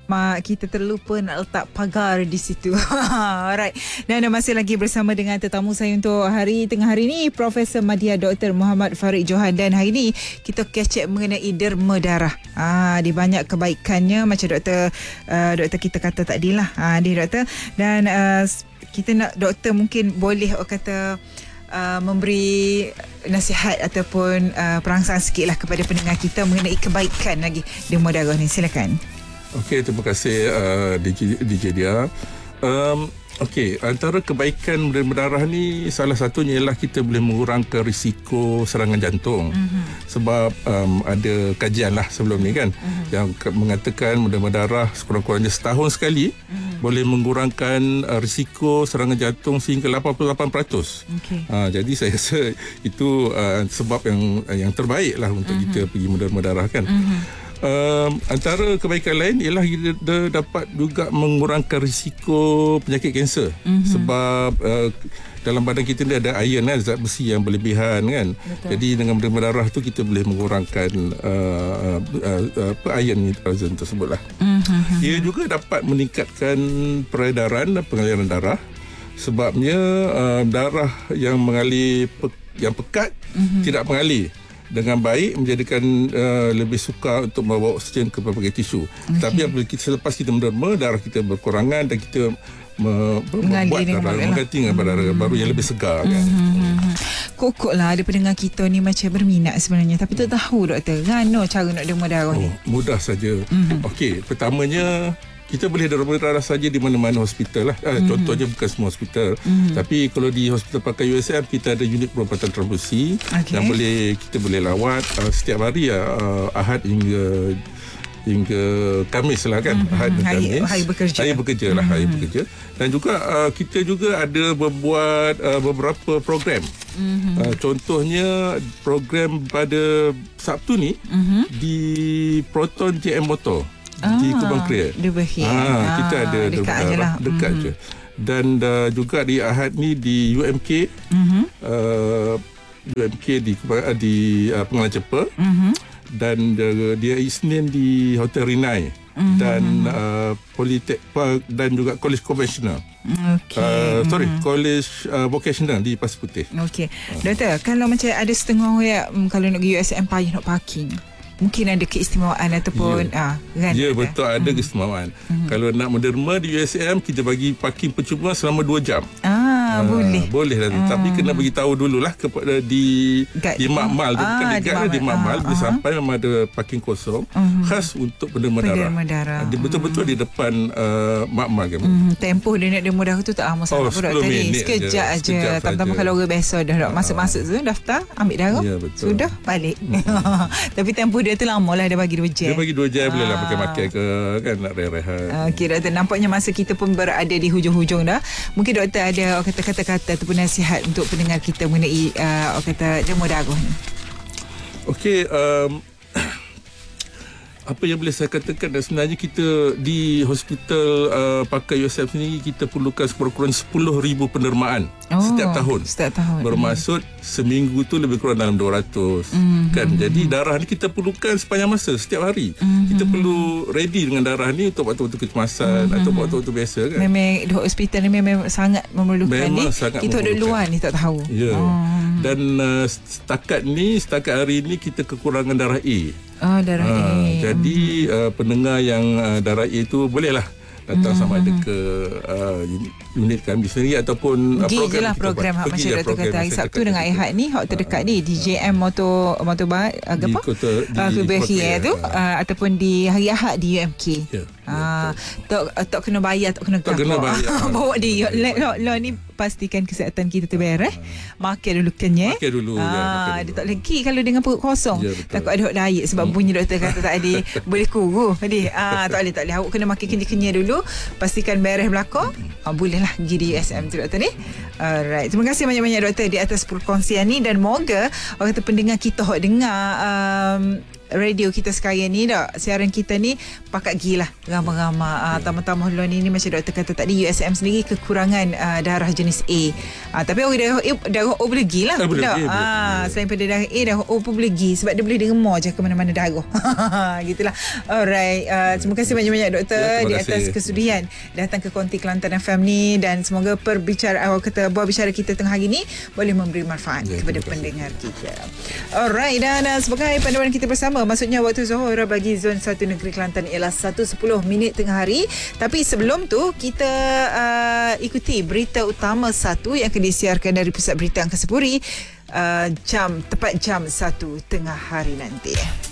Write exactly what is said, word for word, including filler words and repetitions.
Mak, kita terlupa nak letak pagar di situ. Alright. Dan masih lagi bersama dengan tetamu saya untuk hari tengah hari ni, Profesor Madya Doktor Muhammad Farid Johan. Dan hari ni kita kecek mengenai derma darah. Ah, dia banyak kebaikannya macam doktor uh, doktor kita kata tadi lah. Ah, dia doktor. Dan uh, kita nak doktor mungkin boleh orang kata Uh, memberi nasihat ataupun uh, perangsang sikit lah kepada pendengar kita mengenai kebaikan lagi derma darah ni. Silakan. Okey, terima kasih uh, D J, D J Dia. Um, Okey, antara kebaikan derma darah ni salah satunya ialah kita boleh mengurangkan risiko serangan jantung. Mm-hmm. Sebab um, ada kajian lah sebelum ni kan, mm-hmm. yang mengatakan derma darah sekurang-kurangnya setahun sekali mm-hmm. boleh mengurangkan uh, risiko serangan jantung sehingga lapan puluh lapan peratus. Okay. Uh, jadi saya rasa itu uh, sebab yang yang terbaik lah untuk mm-hmm. kita pergi derma darah kan. Mm-hmm. Uh, antara kebaikan lain ialah kita dapat juga mengurangkan risiko penyakit kanser. Mm-hmm. Sebab uh, dalam badan kita ni ada iron kan, zat besi yang berlebihan kan. Betul. Jadi dengan derma darah tu kita boleh mengurangkan uh, uh, uh, iron tersebut lah. Mm-hmm. Ia juga dapat meningkatkan peredaran dan pengaliran darah. Sebabnya uh, darah yang mengalir pe- yang pekat mm-hmm. tidak mengalir dengan baik, menjadikan uh, lebih sukar untuk membawa oksigen ke pelbagai tisu. Okay. Tapi apabila kita selepas kita menderma, darah kita berkurangan dan kita me, membuat darah mengganti dengan darah hmm. baru yang lebih segar kan. Hmm. Kokok lah ada pendengar kita ni macam berminat sebenarnya, tapi tak tahu doktor gano cara nak derma darah oh, ni. Mudah saja. Hmm. Okey, pertamanya kita boleh derma darah saja di mana-mana hospital lah. Mm-hmm. Contohnya bukan semua hospital. Mm-hmm. Tapi kalau di hospital pakai U S M, kita ada unit perubatan transfusi okay. yang boleh kita boleh lawat uh, setiap hari uh, Ahad hingga hingga Khamis lah kan. Mm-hmm. Ahad dan Khamis. Hari bekerja. Hari bekerja lah, mm-hmm. hari bekerja. Dan juga uh, kita juga ada membuat uh, beberapa program. Mm-hmm. Uh, contohnya program pada Sabtu ni mm-hmm. di Proton J M Motor. Ah, di Kubang Keria. Ah, kita ada dekat je lah. Dekat mm-hmm. je. Dan uh, juga di Ahad ni di U M K. Mm-hmm. Uh, U M K di uh, di uh, Pengalang Cepa. Mm-hmm. Dan uh, dia Isnin di Hotel Rinai. Mm-hmm. Dan uh, Politek dan juga College Conventional. Okay. Uh, sorry, mm-hmm. College uh, Vocational di Pasir Putih. Okey. Uh. Doktor, kalau macam ada setengah orang um, kalau nak pergi U S M payah nak parking. Mungkin ada keistimewaan ataupun ya, ah, kan, ya betul ada hmm. keistimewaan. Hmm. Kalau nak menderma di U S M, kita bagi parking percuma selama dua jam. Ah, ah boleh. Boleh lah. Hmm. Tapi kena bagi tahu dululah kepada di Gad, di Makmal tu, ah, bukan di Gad lah, di Makmal. Ah, bila uh-huh. sampai memang ada parking kosong uh-huh. khas untuk penderma darah. darah. Dia betul-betul uh-huh. di depan uh, Makmal kan. Uh-huh. Tempoh dia nak derma darah tu tak lama sangat oh, pun tadi. Sekejap aja. Tambah kalau orang biasa dah masuk-masuk tu daftar, ambil darah. Ya, sudah balik. Hmm. Tapi tempoh dia tu lama lah, dia bagi dua jam. Dia bagi dua jam, ah. boleh lah makan-makan ke kan, nak rehat-rehat. Okey doktor, nampaknya masa kita pun berada di hujung-hujung dah. Mungkin doktor ada kata-kata ataupun nasihat untuk pendengar kita mengenai uh, kata derma darah ni. Okey, um, apa yang boleh saya katakan, dan sebenarnya kita di hospital uh, pakai U S M sendiri kita perlukan sekurang-kurangnya sepuluh ribu pendermaan oh, setiap tahun. Setiap tahun. Bermaksud hmm. seminggu tu lebih kurang dalam dua ratus. Hmm. Kan? Jadi darah ni kita perlukan sepanjang masa setiap hari. Hmm. Kita perlu ready dengan darah ni untuk waktu-waktu kecemasan hmm. atau waktu-waktu biasa kan. Memang di hospital ni memang sangat memerlukan memang ni. Sangat kita duduk luar ni tak tahu. Ya. Yeah. Oh. Dan uh, setakat ni setakat hari ni kita kekurangan darah A. Oh, darah A. Uh, jadi uh, pendengar yang uh, darah A tu bolehlah datang mm-hmm. sama ada ke uh, unit, unit kami sendiri ataupun uh, pergi program je lah program hak macam doktor kata hari Sabtu dengan Ahad ni hak terdekat ni di J M Motor Motorbike apa di kota di Kebahagiaan tu uh, ataupun di hari Ahad di U M K. Ya. Ah, tak tak kena bayar, tak kena tak kena bayar. Bawa dia. Lo lo ni pastikan kesihatan kita terberes. Makan dulu kenyang. Makan dulu. Ah, dia tak lagi kalau dengan perut kosong. Ya, takut ada hak diet sebab hmm. bunyi doktor kata tak ada boleh kuru. Jadi ah tak boleh tak boleh. Awak kena makan kenyang-kenyang dulu. Pastikan beres belakang. Ah, bolehlah pergi di U S M tu doktor ni. Alright. Terima kasih banyak-banyak doktor di atas perkongsian ni dan moga orang kata pendengar kita hok dengar um, radio kita sekarang ni dah. Siaran kita ni pakat gila ramai-ramai uh, tamu-tamu luar ni, ni macam doktor kata tadi, U S M sendiri kekurangan uh, darah jenis A. Uh, tapi orang darah A, darah O boleh pergi lah. Ah, boleh pergi, uh, selain pada darah A, darah O pun boleh pergi sebab dia boleh derma je ke mana-mana darah. Gitulah. Alright. Uh, terima kasih banyak-banyak doktor ya, di atas kesudian datang ke Konti Kelantan F M ni, dan semoga perbicaraan awak kata buah bicara kita tengah hari ni boleh memberi manfaat ya, kepada pendengar kita. Alright, dan uh, sebagai panduan kita bersama, maksudnya waktu Zohor bagi zon satu negeri Kelantan ialah satu sepuluh minit tengah hari. Tapi sebelum tu kita uh, ikuti berita utama satu yang akan disiarkan dari Pusat Berita Angkasa Puri uh, jam tepat jam satu tengah hari nanti.